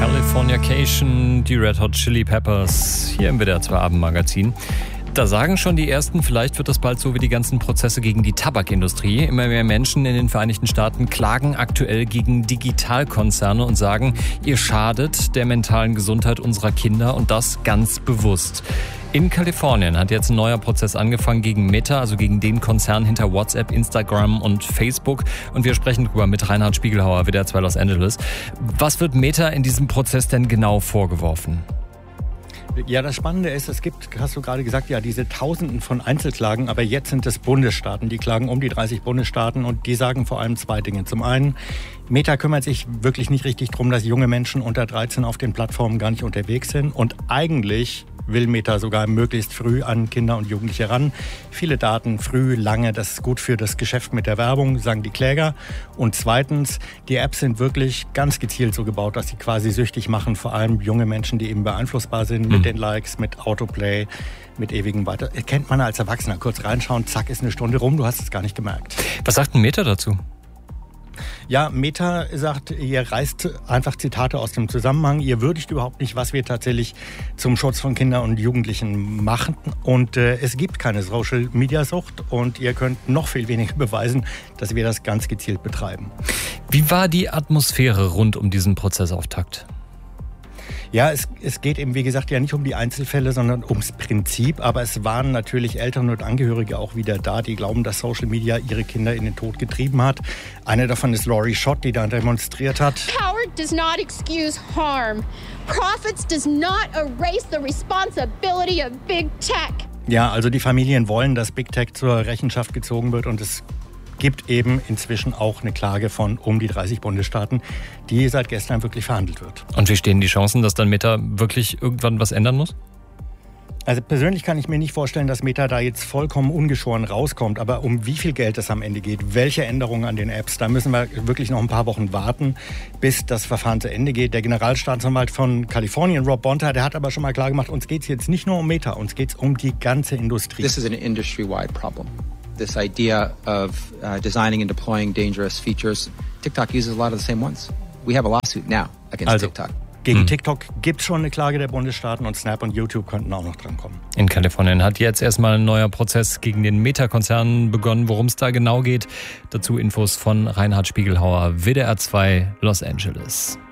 Californication, die Red Hot Chili Peppers, hier im WDR 2 Abendmagazin. Da sagen schon die Ersten, vielleicht wird das bald so wie die ganzen Prozesse gegen die Tabakindustrie. Immer mehr Menschen in den Vereinigten Staaten klagen aktuell gegen Digitalkonzerne und sagen, ihr schadet der mentalen Gesundheit unserer Kinder und das ganz bewusst. In Kalifornien hat jetzt ein neuer Prozess angefangen gegen Meta, also gegen den Konzern hinter WhatsApp, Instagram und Facebook. Und wir sprechen darüber mit Reinhard Spiegelhauer, WDR 2 Los Angeles. Was wird Meta in diesem Prozess denn genau vorgeworfen? Ja, das Spannende ist, es gibt, hast du gerade gesagt, ja, diese Tausenden von Einzelklagen, aber jetzt sind es Bundesstaaten, die klagen um die 30 Bundesstaaten und die sagen vor allem zwei Dinge. Zum einen, Meta kümmert sich wirklich nicht richtig darum, dass junge Menschen unter 13 auf den Plattformen gar nicht unterwegs sind und eigentlich will Meta sogar möglichst früh an Kinder und Jugendliche ran. Viele Daten früh, lange, das ist gut für das Geschäft mit der Werbung, sagen die Kläger. Und zweitens, die Apps sind wirklich ganz gezielt so gebaut, dass sie quasi süchtig machen, vor allem junge Menschen, die eben beeinflussbar sind mit den Likes, mit Autoplay, mit ewigem Weiter. Kennt man als Erwachsener, kurz reinschauen, zack, ist eine Stunde rum, du hast es gar nicht gemerkt. Was sagt denn Meta dazu? Ja, Meta sagt, ihr reißt einfach Zitate aus dem Zusammenhang. Ihr würdigt überhaupt nicht, was wir tatsächlich zum Schutz von Kindern und Jugendlichen machen. Und es gibt keine Social-Media-Sucht und ihr könnt noch viel weniger beweisen, dass wir das ganz gezielt betreiben. Wie war die Atmosphäre rund um diesen Prozessauftakt? Ja, es geht eben, wie gesagt, ja nicht um die Einzelfälle, sondern ums Prinzip. Aber es waren natürlich Eltern und Angehörige auch wieder da, die glauben, dass Social Media ihre Kinder in den Tod getrieben hat. Eine davon ist Laurie Schott, die da demonstriert hat. Power does not excuse harm. Profits does not erase the responsibility of big tech. Ja, also die Familien wollen, dass Big Tech zur Rechenschaft gezogen wird und es gibt eben inzwischen auch eine Klage von um die 30 Bundesstaaten, die seit gestern wirklich verhandelt wird. Und wie stehen die Chancen, dass dann Meta wirklich irgendwann was ändern muss? Also persönlich kann ich mir nicht vorstellen, dass Meta da jetzt vollkommen ungeschoren rauskommt. Aber um wie viel Geld es am Ende geht, welche Änderungen an den Apps, da müssen wir wirklich noch ein paar Wochen warten, bis das Verfahren zu Ende geht. Der Generalstaatsanwalt von Kalifornien, Rob Bonta, der hat aber schon mal klargemacht, uns geht es jetzt nicht nur um Meta, uns geht es um die ganze Industrie. This is an industry-wide problem. This idea of designing and deploying dangerous features, TikTok uses a lot of the same ones. We have a lawsuit now against TikTok. Gegen TikTok gibt es schon eine Klage der Bundesstaaten und Snap und YouTube könnten auch noch drankommen. In Kalifornien hat jetzt erstmal ein neuer Prozess gegen den Meta-Konzern begonnen. Worum es da genau geht, dazu Infos von Reinhard Spiegelhauer, WDR 2 Los Angeles.